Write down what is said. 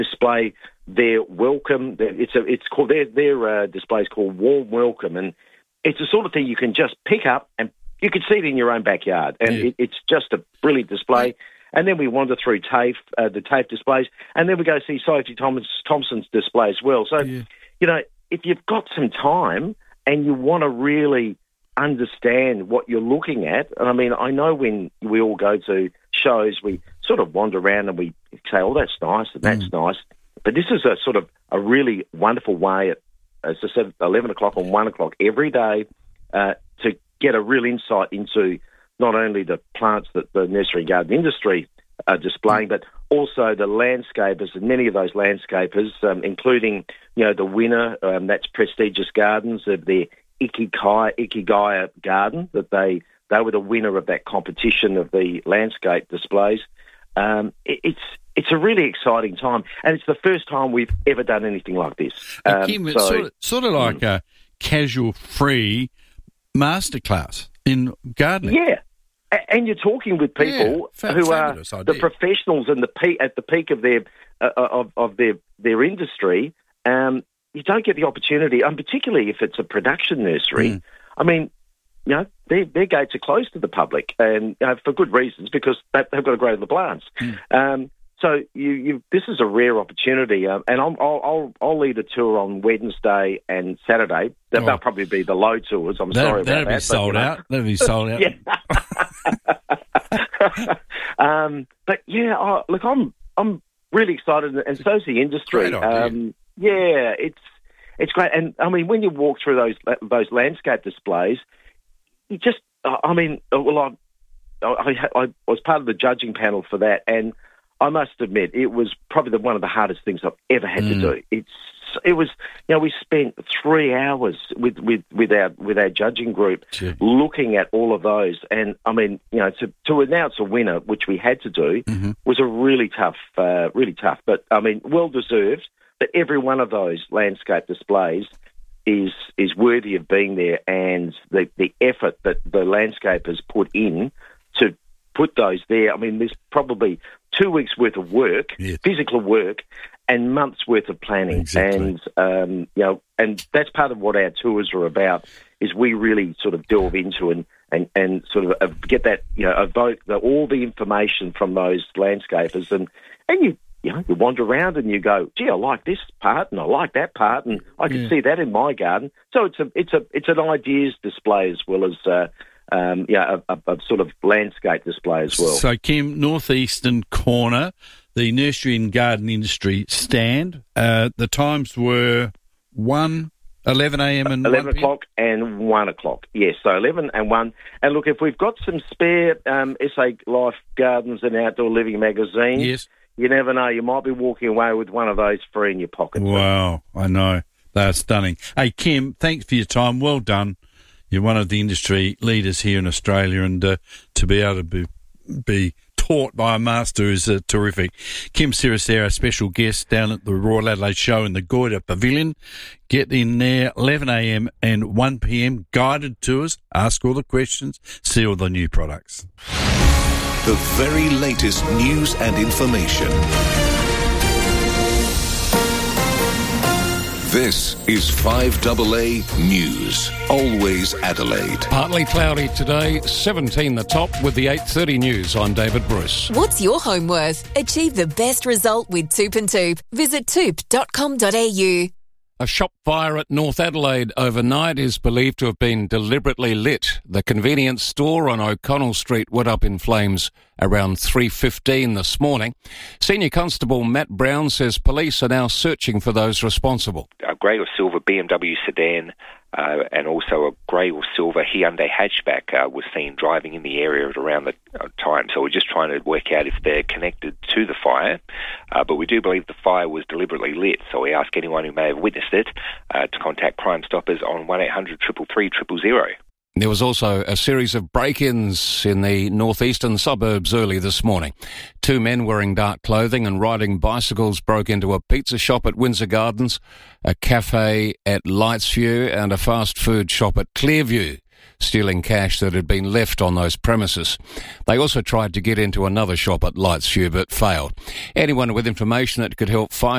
display their welcome. It's called their display is called Warm Welcome, and it's the sort of thing you can just pick up and you can see it in your own backyard, and it's just a brilliant display. And then we wander through TAFE, the TAFE displays, and then we go see Sophie Thompson's display as well. So, if you've got some time and you want to really understand what you're looking at, I mean, I know when we all go to shows, we sort of wander around and we say, oh, that's nice and that's nice. But this is a sort of a really wonderful way at, as I said, 11 o'clock and 1 o'clock every day to get a real insight into not only the plants that the nursery and garden industry are displaying, but also the landscapers, and many of those landscapers, including, the winner, that's Prestigious Gardens of their Ikigai garden, that they were the winner of that competition of the landscape displays. It's a really exciting time, and it's the first time we've ever done anything like this. Kim, it's sort of like a casual free masterclass in gardening. Yeah. And you're talking with people who are the professionals and at the peak of their industry. You don't get the opportunity, and particularly if it's a production nursery. I mean, their gates are closed to the public, and for good reasons, because they've got to grow the plants. So this is a rare opportunity, and I'll lead a tour on Wednesday and Saturday. They'll probably be the low tours. I'm sorry about that. That'll be sold out. That'll be sold out. But look, I'm really excited, and so's the industry. It's great, and I mean, when you walk through those landscape displays, you just, I was part of the judging panel for that, and I must admit, it was probably one of the hardest things I've ever had to do. It was, we spent 3 hours with our judging group looking at all of those, and I mean, to announce a winner, which we had to do, was a really tough. But I mean, well deserved. But every one of those landscape displays is worthy of being there, and the effort that the landscapers put in to put those there. I mean, there's probably 2 weeks worth of work, physical work, and months worth of planning. Exactly. And and that's part of what our tours are about. Is we really sort of delve into and sort of get that evoke all the information from those landscapers, and you wander around and you go, gee, I like this part and I like that part, and I can see that in my garden. So it's an ideas display as well as a sort of landscape display as well. So, Kim, northeastern corner, the nursery and garden industry stand. The times were 11 a.m. and 11 o'clock and 1 o'clock. Yes, so 11 and 1. And look, if we've got some spare SA Life Gardens and Outdoor Living magazines, you never know, you might be walking away with one of those free in your pocket. Wow, I know. They're stunning. Hey, Kim, thanks for your time. Well done. You're one of the industry leaders here in Australia, and to be able to be taught by a master is terrific. Kim Siracera, special guest down at the Royal Adelaide Show in the Goyder Pavilion. Get in there, 11 a.m. and 1 p.m, guided tours, ask all the questions, see all the new products. The very latest news and information. This is 5AA News. Always Adelaide. Partly cloudy today, 17 the top with the 8:30 news. I'm David Bruce. What's your home worth? Achieve the best result with Toop and Toop. Visit toop.com.au. A shop fire at North Adelaide overnight is believed to have been deliberately lit. The convenience store on O'Connell Street went up in flames around 3:15 this morning. Senior Constable Matt Brown says police are now searching for those responsible. A grey or silver BMW sedan and also a grey or silver Hyundai hatchback was seen driving in the area at around the time. So we're just trying to work out if they're connected to the fire. But we do believe the fire was deliberately lit. So we ask anyone who may have witnessed it to contact Crime Stoppers on 1800 333 000. There was also a series of break-ins in the northeastern suburbs early this morning. 2 men wearing dark clothing and riding bicycles broke into a pizza shop at Windsor Gardens, a cafe at Lightsview and a fast food shop at Clearview. stealing cash that had been left on those premises. They also tried to get into another shop at Lightsview but failed. Anyone with information that could help find